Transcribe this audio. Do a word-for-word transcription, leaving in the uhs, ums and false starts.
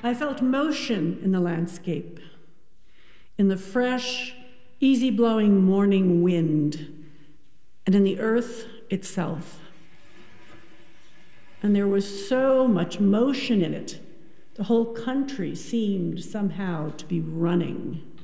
I felt motion in the landscape, in the fresh, easy-blowing morning wind, and in the earth itself. And there was so much motion in it, the whole country seemed somehow to be running.